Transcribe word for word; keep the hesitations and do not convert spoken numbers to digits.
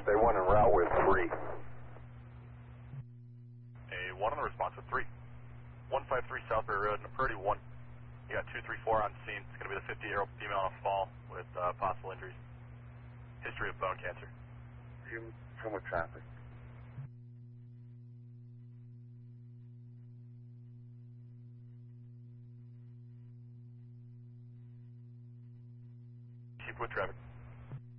They one en route with three. A one on the response with three. one five three Southbury Road, Naperty one. You got two three four on scene. It's going to be the fifty-year-old female on a fall with uh, possible injuries. History of bone cancer. Come with traffic. Keep with traffic.